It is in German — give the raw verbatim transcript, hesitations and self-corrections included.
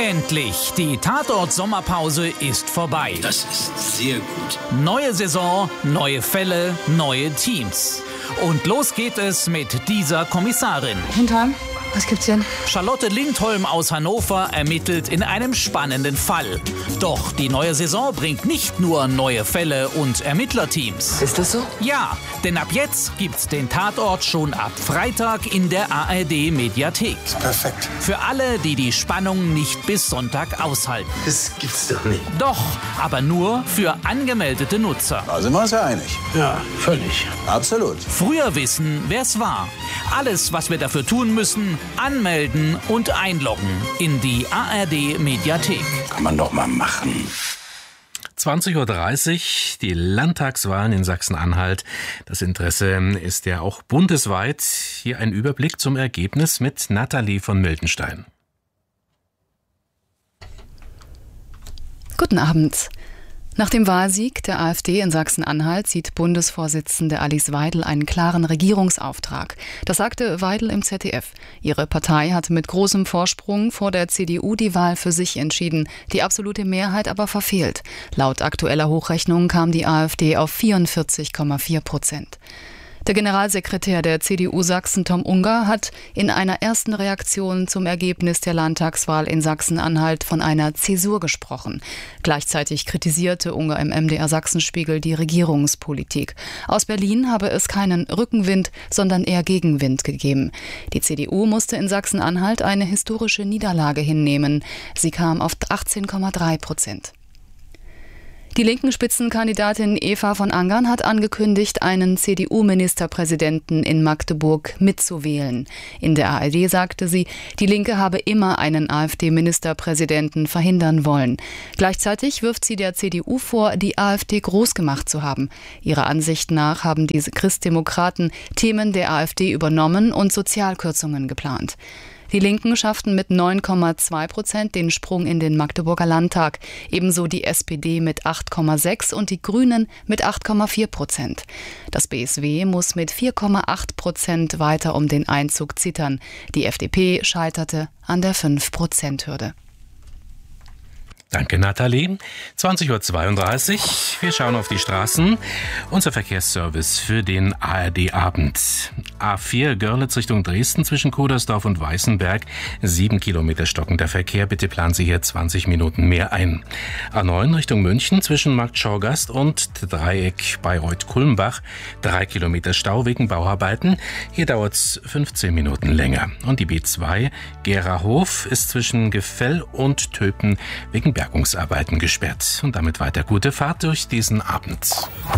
Endlich! Die Tatort-Sommerpause ist vorbei. Das ist sehr gut. Neue Saison, neue Fälle, neue Teams. Und los geht es mit dieser Kommissarin. Hintern, was gibt's denn? Charlotte Lindholm aus Hannover ermittelt in einem spannenden Fall. Doch die neue Saison bringt nicht nur neue Fälle und Ermittlerteams. Ist das so? Ja, denn ab jetzt gibt's den Tatort schon ab Freitag in der A R D-Mediathek. Perfekt. Für alle, die die Spannung nicht bis Sonntag aushalten. Das gibt's doch nicht. Doch, aber nur für angemeldete Nutzer. Da sind wir uns ja einig. Ja, völlig. Absolut. Früher wissen, wer's war. Alles, was wir dafür tun müssen, anmelden und einloggen in die A R D-Mediathek. Kann man doch mal machen. zwanzig Uhr dreißig, die Landtagswahlen in Sachsen-Anhalt. Das Interesse ist ja auch bundesweit. Hier ein Überblick zum Ergebnis mit Nathalie von Miltenstein. Guten Abend. Nach dem Wahlsieg der AfD in Sachsen-Anhalt sieht Bundesvorsitzende Alice Weidel einen klaren Regierungsauftrag. Das sagte Weidel im Z D F. Ihre Partei hatte mit großem Vorsprung vor der C D U die Wahl für sich entschieden, die absolute Mehrheit aber verfehlt. Laut aktueller Hochrechnung kam die AfD auf vierundvierzig Komma vier Prozent. Der Generalsekretär der C D U Sachsen, Tom Unger, hat in einer ersten Reaktion zum Ergebnis der Landtagswahl in Sachsen-Anhalt von einer Zäsur gesprochen. Gleichzeitig kritisierte Unger im M D R Sachsenspiegel die Regierungspolitik. Aus Berlin habe es keinen Rückenwind, sondern eher Gegenwind gegeben. Die C D U musste in Sachsen-Anhalt eine historische Niederlage hinnehmen. Sie kam auf achtzehn Komma drei Prozent. Die linken Spitzenkandidatin Eva von Angern hat angekündigt, einen C D U-Ministerpräsidenten in Magdeburg mitzuwählen. In der A R D sagte sie, die Linke habe immer einen AfD-Ministerpräsidenten verhindern wollen. Gleichzeitig wirft sie der C D U vor, die AfD groß gemacht zu haben. Ihrer Ansicht nach haben diese Christdemokraten Themen der AfD übernommen und Sozialkürzungen geplant. Die Linken schafften mit neun Komma zwei Prozent den Sprung in den Magdeburger Landtag, ebenso die S P D mit acht Komma sechs und die Grünen mit acht Komma vier Prozent. Das B S W muss mit vier Komma acht Prozent weiter um den Einzug zittern. Die F D P scheiterte an der fünf Prozent Hürde. Danke, Nathalie. zwanzig Uhr zweiunddreißig. Wir schauen auf die Straßen. Unser Verkehrsservice für den A R D-Abend. A vier Görlitz Richtung Dresden zwischen Kudersdorf und Weißenberg. Sieben Kilometer stockender Verkehr. Bitte planen Sie hier zwanzig Minuten mehr ein. A neun Richtung München zwischen Markt Schorgast und Dreieck Bayreuth-Kulmbach. Drei Kilometer Stau wegen Bauarbeiten. Hier dauert es fünfzehn Minuten länger. Und die B zwei Gerahof ist zwischen Gefell und Töpen wegen Bergungsarbeiten gesperrt. Und damit weiter gute Fahrt durch diesen Abend.